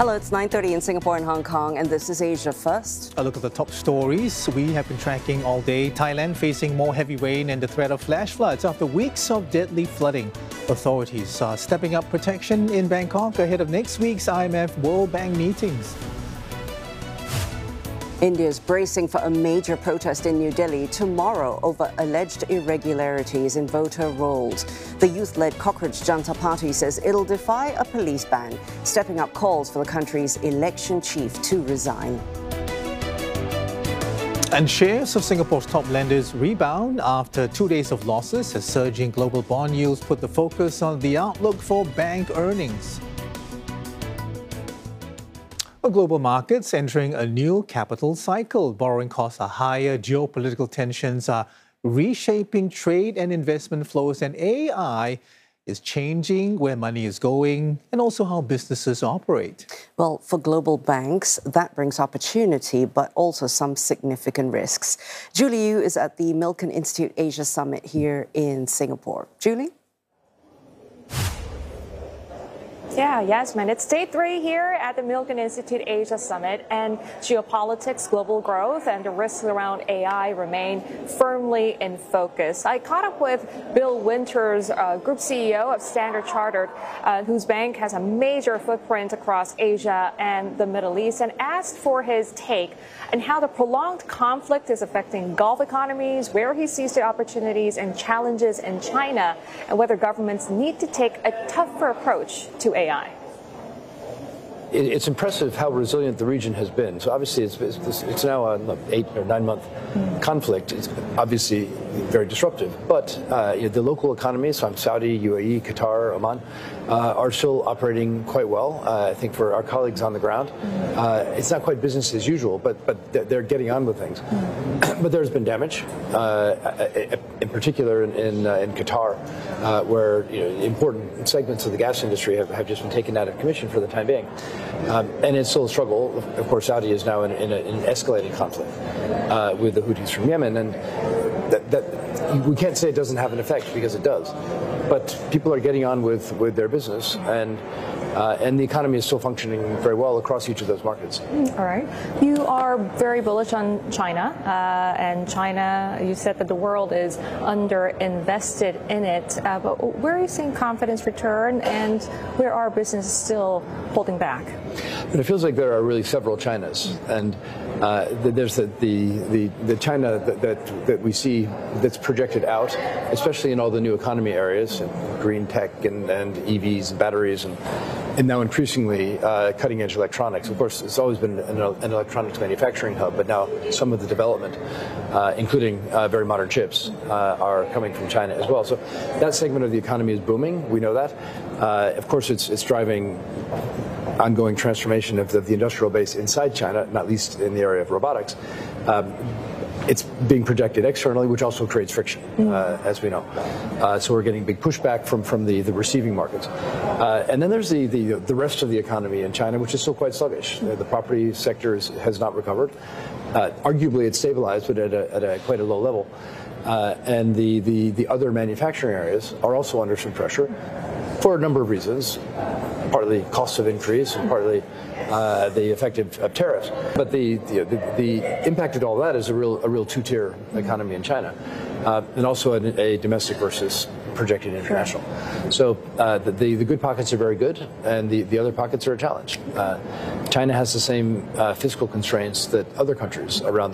Hello, it's 9:30 in Singapore and Hong Kong, and this is Asia First. A look at the top stories we have been tracking all day. Thailand facing more heavy rain and the threat of flash floods after weeks of deadly flooding. Authorities are stepping up protection in Bangkok ahead of next week's IMF World Bank meetings. India is bracing for a major protest in New Delhi tomorrow over alleged irregularities in voter rolls. The youth-led Cockroach Janta Party says it'll defy a police ban, stepping up calls for the country's election chief to resign. And shares of Singapore's top lenders rebound after 2 days of losses as surging global bond yields put the focus on the outlook for bank earnings. Global markets entering a new capital cycle. Borrowing costs are higher, geopolitical tensions are reshaping trade and investment flows, and AI is changing where money is going and also how businesses operate. Well, for global banks, that brings opportunity, but also some significant risks. Julie Yu is at the Milken Institute Asia Summit here in Singapore. Julie? Yeah, Yasmin, it's day 3 here at the Milken Institute Asia Summit, and geopolitics, global growth, and the risks around AI remain firmly in focus. I caught up with Bill Winters, Group CEO of Standard Chartered, whose bank has a major footprint across Asia and the Middle East, and asked for his take on how the prolonged conflict is affecting Gulf economies, where he sees the opportunities and challenges in China, and whether governments need to take a tougher approach to AI. It's impressive how resilient the region has been. So obviously it's now an 8 or 9 month conflict. It's obviously very disruptive. But the local economies, so Saudi, UAE, Qatar, Oman, are still operating quite well. I think for our colleagues on the ground, it's not quite business as usual, but they're getting on with things. But there's been damage, in particular in Qatar, where important segments of the gas industry have just been taken out of commission for the time being. And it's still a struggle. Of course, Saudi is now in an escalating conflict with the Houthis from Yemen, and that we can't say it doesn't have an effect, because it does. But people are getting on with their business, and the economy is still functioning very well across each of those markets. All right. You are very bullish on China, and China, you said that the world is under-invested in it. But where are you seeing confidence return, and where are businesses still holding back? But it feels like there are really several Chinas, and there's the China that we see that's projected out, especially in all the new economy areas, green tech and EVs and batteries, and now increasingly cutting-edge electronics. Of course, it's always been an electronics manufacturing hub, but now some of the development, including very modern chips, are coming from China as well. So that segment of the economy is booming. We know that. Of course, it's driving ongoing transformation of the industrial base inside China, not least in the area of robotics. It's being projected externally, which also creates friction, as we know. So we're getting big pushback from the receiving markets. And then there's the rest of the economy in China, which is still quite sluggish. The property sector has not recovered. Arguably, it's stabilized, but at quite a low level. And the other manufacturing areas are also under some pressure for a number of reasons. Partly cost of increase, and partly the effect of tariffs. But the impact of all that is a real two-tier economy in China, and also a domestic versus projected international. So the good pockets are very good, and the other pockets are a challenge. China has the same fiscal constraints that other countries around the